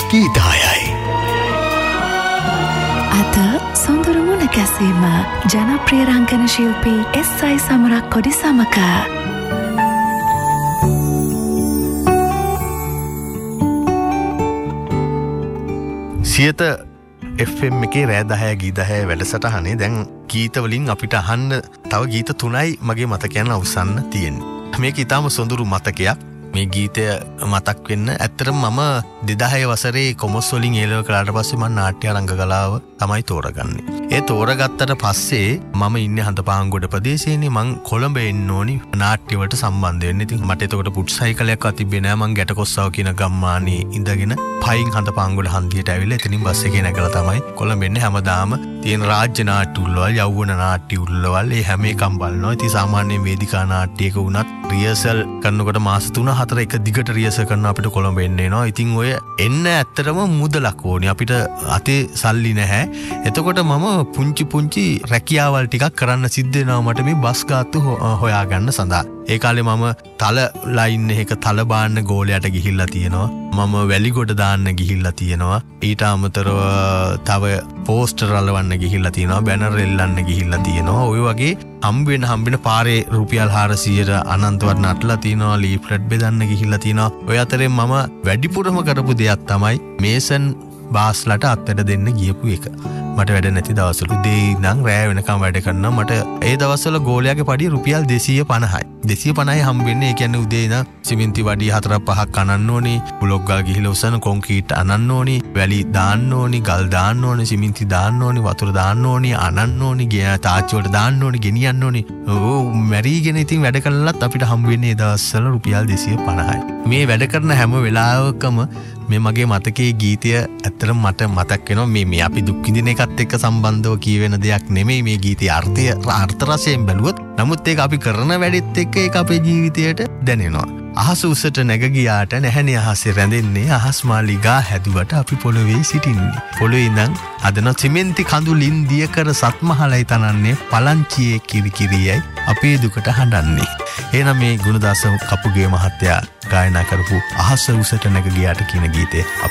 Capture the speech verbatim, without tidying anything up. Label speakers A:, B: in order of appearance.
A: ගීතායයි.
B: අද සොඳුරු මුණ ගැසීම ජනප්‍රිය රංගන ශිල්පී එස් අයි සමරක් කොඩි සමක
C: සියත එෆ් එම් එකේ රෑ දහය ගී දහය වැඩසටහනේ දැන් ගීත වලින් අපිට අහන්න තව ගීත තුනයි මගේ මතකයන් අවසන් තියෙන්නේ. මේක ඊටාම සොඳුරු මතකයක්. මේ ගීතය මතක් වෙන්න ඇත්තටම මම දෙදහය වසරේ කොමර්ස් වලින් ඒ ලෙවල් කළාට පස්සේ මම නාට්‍ය රංග කලාව තමයි තෝරගන්නේ. ඒ තෝරගත්තට පස්සේ මම ඉන්නේ හඳපාංගොඩ ප්‍රදේශයේනේ. මං කොළඹ එන්න ඕනි නාට්‍ය වලට සම්බන්ධ වෙන්න. ඉතින් මට එතකොට පුට් සයිකලයක්වත් තිබ්බේ නෑ. මං ගැටකොස්සාව කියන ගම්මානේ ඉඳගෙන පයින් හඳපාංගොඩ හන්දියට ඇවිල්ලා එතනින් බස් එකේ නැගලා තමයි කොළඹ එන්නේ. හැමදාම තියෙන රාජ්‍ය නාට්‍ය උල්වල යෞවන නාට්‍ය උල්වල ඒ හැම එකම බලනවා. ඉතින් සාමාන්‍ය වේදිකා නාට්‍යයක වුණත් රියසල් කරනකොට මාස තුන හතර එක දිගට රියසල් කරන අපිට කොළඹ එන්න එනවා. ඉතින් ඔය එන්න ඇත්තටම මුදලක් ඕනේ. අපිට අතේ සල්ලි නැහැ. එතකොට මම පුංචි පුංචි රැකියාවල් ටිකක් කරන්න සිද්ධ වෙනවා මට මේ බස් ගාත්තු හොයාගන්න සඳහා. ඒ කාලේ මම තල ලයින් එකක තල බාන්න ගෝලයට ගිහිල්ලා තියෙනවා. මම වැලිගොඩ දාන්න ගිහිල්ලා තියෙනවා. ඊට අමතරව තව පෝස්ටර් අලවන්න ගිහිල්ලා තියෙනවා. බැනර් එල්ලන්න ගිහිල්ලා තියෙනවා. ඔය වගේ හම්බ වෙන හම්බ වෙන පාරේ රුපියල් හාරසියයට අනන්තවත් නටලා තියෙනවා. ලීෆ්ලට් බෙදන්න ගිහිල්ලා තියෙනවා. ඔය අතරේ මම වැඩිපුරම කරපු දෙයක් තමයි මේසන් බාස්ලට අත්වැඩ දෙන්න ගියපු එක. මට වැඩ නැති දවසවල උදේ ඉඳන් රෑ වෙනකම් වැඩ කරනවා. මට ඒ දවස්වල ගෝලයාගේ පඩිය රුපියල් දෙසිය පනහයි. දෙසිය පනහයි හම්බ වෙන්නේ. ඒ කියන්නේ උදේ ඉඳන් සිමෙන්ති වඩිය හතරක් පහක් අනන්න ඕනි. බ්ලොක් ගල් ගිහිල්ලා උසන කොන්ක්‍රීට් අනන්න ඕනි. වැලි දාන්න ඕනි. ගල් දාන්න ඕනි. සිමෙන්ති දාන්න ඕනි. වතුර දාන්න ඕනි. අනන්න ඕනි. තාච්චි වලට දාන්න ඕනි. ගෙනියන්න ඕනි. ඕ මැරිගෙන ඉතින් වැඩ කළලත් අපිට හම්බ වෙන්නේ ඒ දවස්වල රුපියල් දෙසිය පනහයි. මේ වැඩ කරන හැම වෙලාවකම මේ මගේ මතකයේ ගීතය ඇත්තටම මට මතක් වෙනවා. මේ මේ අපි දුක් විඳින එකත් එක්ක සම්බන්ධව කියවෙන දෙයක් නෙමෙයි මේ ගීතයේ අර්ථය අර්ථ රසයෙන් බැලුවොත්. නමුත් ඒක අපි කරන වැඩෙත් එක්ක ඒක අපේ ජීවිතයට දැනෙනවා. අහස උසට නැග ගියාට නැහැනේ අහසේ රැඳෙන්නේ. අහස් මාලිගා හැදුවට අපි පොළොවේ සිටින්නේ. පොළොවේ ඉඳන් අදන සිමෙන්ති කඳුලින් දිය කර සත්මහලයි තනන්නේ. පලංචියේ කිරිකිරියයි අපේ දුකට හඬන්නේ. එහෙනම් මේ ගුණදාස කපුගේ මහත්තයා ගායනා කරපු අහස උසට නැග ගියාට කියන ගීතය